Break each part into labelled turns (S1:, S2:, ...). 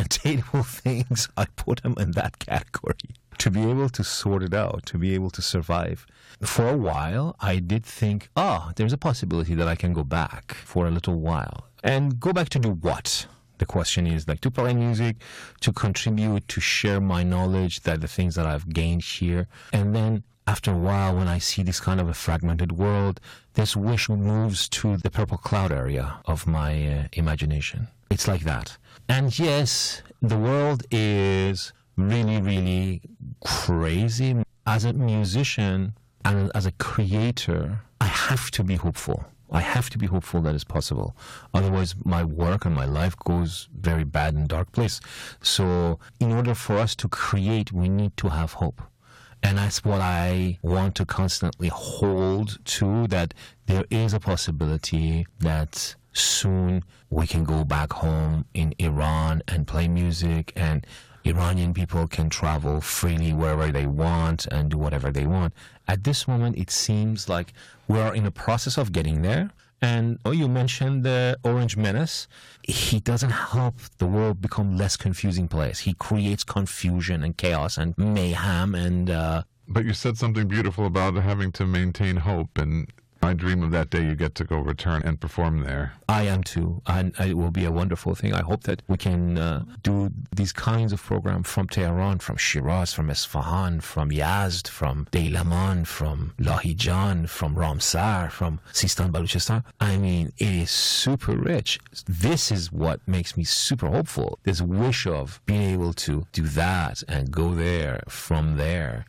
S1: unattainable things, I put them in that category. To be able to sort it out, to be able to survive. For a while, I did think, there's a possibility that I can go back for a little while. And go back to do what? The question is like to play music, to contribute, to share my knowledge, that the things that I've gained here. And then after a while, when I see this kind of a fragmented world, this wish moves to the purple cloud area of my imagination. It's like that. And yes, the world is really, really crazy. As a musician and as a creator, I have to be hopeful. I have to be hopeful that it's possible. Otherwise, my work and my life goes very bad and dark place. So in order for us to create, we need to have hope. And that's what I want to constantly hold to, that there is a possibility that soon we can go back home in Iran and play music, and Iranian people can travel freely wherever they want and do whatever they want. At this moment, it seems like we are in the process of getting there. And you mentioned the Orange Menace. He doesn't help the world become less confusing place. He creates confusion and chaos and mayhem. And
S2: But you said something beautiful about having to maintain hope, and I dream of that day you get to go return and perform there.
S1: I am too, and it will be a wonderful thing. I hope that we can do these kinds of programs from Tehran, from Shiraz, from Isfahan, from Yazd, from Deilaman, from Lahijan, from Ramsar, from Sistan Baluchistan. I mean, it is super rich. This is what makes me super hopeful. This wish of being able to do that and go there, from there,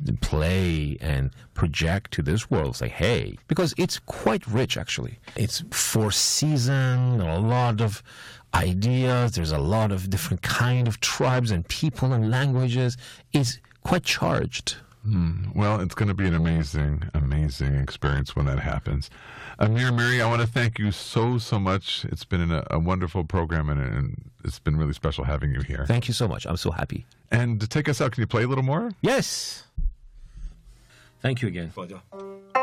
S1: play and project to this world, say, hey, because it's quite rich, actually. It's 4 seasons, a lot of ideas, there's a lot of different kind of tribes and people and languages. It's quite charged.
S2: Well, it's going to be an amazing, amazing experience when that happens. Amir Miri, I want to thank you so much. It's been a wonderful program, and it's been really special having you here.
S1: Thank you so much. I'm so happy.
S2: And to take us out, can you play a little more?
S1: Yes. Thank you again.